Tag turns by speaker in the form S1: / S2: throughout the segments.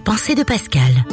S1: pensée de Pascal.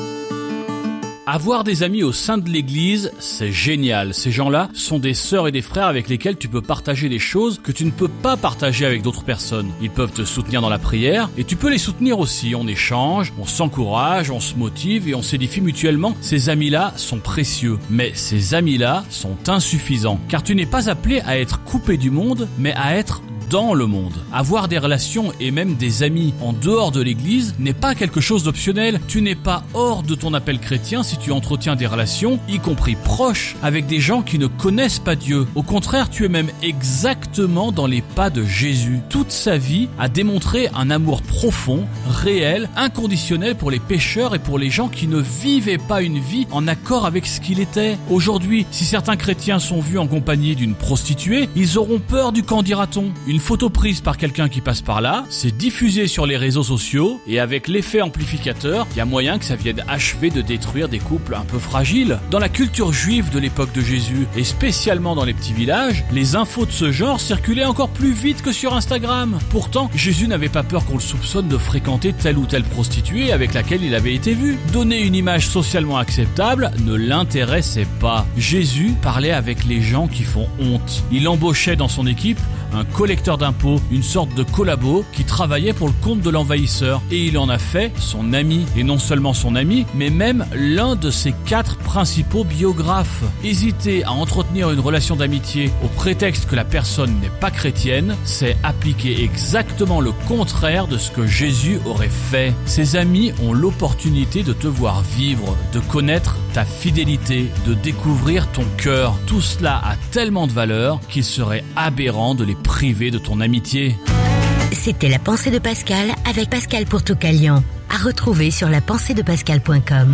S2: Avoir des amis au sein de l'église, c'est génial. Ces gens-là sont des sœurs et des frères avec lesquels tu peux partager des choses que tu ne peux pas partager avec d'autres personnes. Ils peuvent te soutenir dans la prière et tu peux les soutenir aussi. On échange, on s'encourage, on se motive et on s'édifie mutuellement. Ces amis-là sont précieux, mais ces amis-là sont insuffisants. Car tu n'es pas appelé à être coupé du monde, mais à être dans le monde. Avoir des relations et même des amis en dehors de l'église n'est pas quelque chose d'optionnel. Tu n'es pas hors de ton appel chrétien si tu entretiens des relations, y compris proches, avec des gens qui ne connaissent pas Dieu. Au contraire, tu es même exactement dans les pas de Jésus. Toute sa vie a démontré un amour profond, réel, inconditionnel pour les pécheurs et pour les gens qui ne vivaient pas une vie en accord avec ce qu'il était. Aujourd'hui, si certains chrétiens sont vus en compagnie d'une prostituée, ils auront peur du qu'en dira-t-on. Une photo prise par quelqu'un qui passe par là, c'est diffusé sur les réseaux sociaux et avec l'effet amplificateur, il y a moyen que ça vienne achever de détruire des couples un peu fragiles. Dans la culture juive de l'époque de Jésus et spécialement dans les petits villages, les infos de ce genre circulaient encore plus vite que sur Instagram. Pourtant, Jésus n'avait pas peur qu'on le soupçonne de fréquenter telle ou telle prostituée avec laquelle il avait été vu. Donner une image socialement acceptable ne l'intéressait pas. Jésus parlait avec les gens qui font honte. Il embauchait dans son équipe un collecteur d'impôts, une sorte de collabo qui travaillait pour le compte de l'envahisseur. Et il en a fait son ami. Et non seulement son ami, mais même l'un de ses 4 principaux biographes. Hésiter à entretenir une relation d'amitié au prétexte que la personne n'est pas chrétienne, c'est appliquer exactement le contraire de ce que Jésus aurait fait. Ses amis ont l'opportunité de te voir vivre, de connaître ta fidélité, de découvrir ton cœur. Tout cela a tellement de valeur qu'il serait aberrant de les priver de ton amitié.
S1: C'était la pensée de Pascal avec Pascal Pourtoucalian. À retrouver sur lapenseedepascal.com.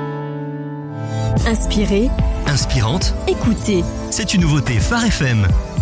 S3: Inspiré,
S4: inspirante,
S3: écoutez.
S4: c'est une nouveauté Phare FM.